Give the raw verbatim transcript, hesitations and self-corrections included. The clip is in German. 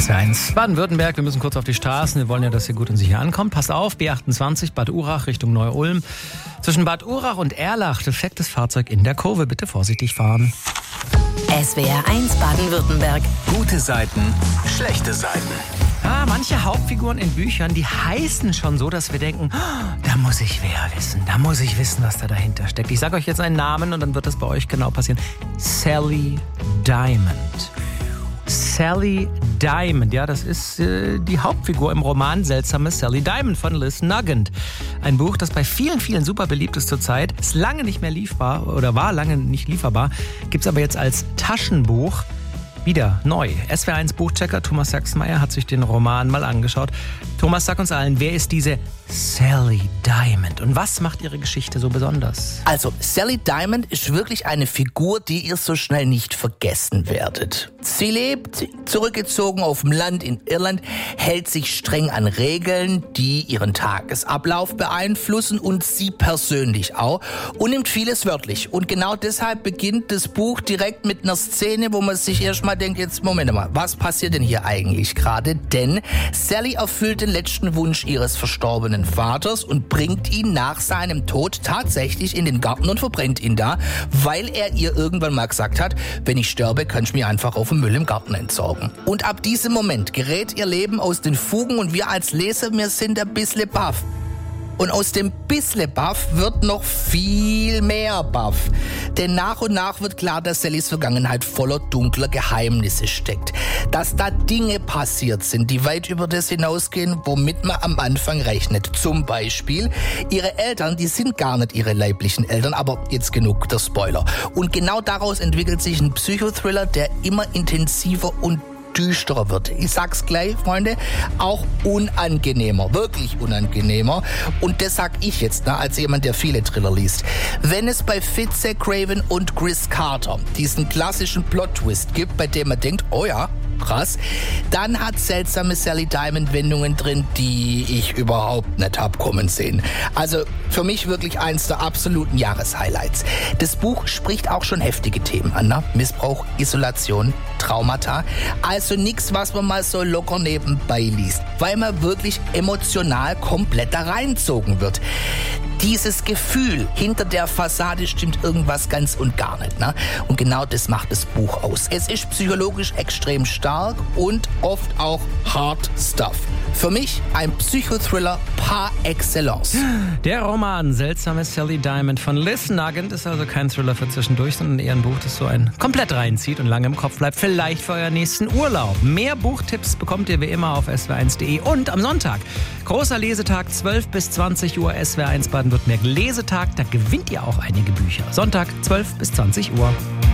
S W R eins Baden-Württemberg, wir müssen kurz auf die Straßen. Wir wollen ja, dass ihr gut und sicher ankommt. Passt auf, B achtundzwanzig Bad Urach Richtung Neu-Ulm. Zwischen Bad Urach und Erlach defektes Fahrzeug in der Kurve. Bitte vorsichtig fahren. S W R eins Baden-Württemberg. Gute Seiten, schlechte Seiten. Ah, manche Hauptfiguren in Büchern, die heißen schon so, dass wir denken, oh, da muss ich wer wissen, da muss ich wissen, was da dahinter steckt. Ich sage euch jetzt einen Namen und dann wird das bei euch genau passieren. Sally Diamond. Sally Diamond, ja, das ist äh, die Hauptfigur im Roman Seltsame Sally Diamond von Liz Nugent. Ein Buch, das bei vielen, vielen super beliebt ist zurzeit, ist lange nicht mehr lieferbar oder war lange nicht lieferbar, gibt es aber jetzt als Taschenbuch wieder neu. S W R eins Buchchecker Thomas Sachsmeier hat sich den Roman mal angeschaut. Thomas, sag uns allen, wer ist diese Sally Diamond und was macht ihre Geschichte so besonders? Also, Sally Diamond ist wirklich eine Figur, die ihr so schnell nicht vergessen werdet. Sie lebt zurückgezogen auf dem Land in Irland, hält sich streng an Regeln, die ihren Tagesablauf beeinflussen und sie persönlich auch und nimmt vieles wörtlich. Und genau deshalb beginnt das Buch direkt mit einer Szene, wo man sich erstmal denkt, jetzt Moment mal, was passiert denn hier eigentlich gerade? Denn Sally erfüllt den letzten Wunsch ihres verstorbenen Vaters und bringt ihn nach seinem Tod tatsächlich in den Garten und verbrennt ihn da, weil er ihr irgendwann mal gesagt hat, wenn ich sterbe, kann ich mir einfach auf den Müll im Garten entsorgen. Und ab diesem Moment gerät ihr Leben aus den Fugen und wir als Leser, wir sind ein bisschen baff. Und aus dem bissle Buff wird noch viel mehr Buff. Denn nach und nach wird klar, dass Sallys Vergangenheit voller dunkler Geheimnisse steckt. Dass da Dinge passiert sind, die weit über das hinausgehen, womit man am Anfang rechnet. Zum Beispiel, ihre Eltern, die sind gar nicht ihre leiblichen Eltern, aber jetzt genug der Spoiler. Und genau daraus entwickelt sich ein Psychothriller, der immer intensiver und düsterer wird. Ich sag's gleich, Freunde, auch unangenehmer, wirklich unangenehmer. Und das sag ich jetzt, ne, als jemand, der viele Thriller liest. Wenn es bei Fitze, Craven und Chris Carter diesen klassischen Plot-Twist gibt, bei dem man denkt, oh ja, krass, dann hat seltsame Sally Diamond Wendungen drin, die ich überhaupt nicht hab kommen sehen. Also für mich wirklich eins der absoluten Jahreshighlights. Das Buch spricht auch schon heftige Themen an, ne? Missbrauch, Isolation, Traumata. Also nichts, was man mal so locker nebenbei liest, weil man wirklich emotional komplett da reinzogen wird. Dieses Gefühl, hinter der Fassade stimmt irgendwas ganz und gar nicht. Ne? Und genau das macht das Buch aus. Es ist psychologisch extrem stark und oft auch hard stuff. Für mich ein Psychothriller par excellence. Der Roman Seltsame Sally Diamond von Liz Nugent ist also kein Thriller für zwischendurch, sondern eher ein Buch, das so einen komplett reinzieht und lange im Kopf bleibt. Vielleicht für euren nächsten Urlaub. Mehr Buchtipps bekommt ihr wie immer auf S W R eins punkt de und am Sonntag. Großer Lesetag, zwölf bis zwanzig Uhr, S W R eins Baden-Württemberg Lesetag. Da gewinnt ihr auch einige Bücher. Sonntag, zwölf bis zwanzig Uhr.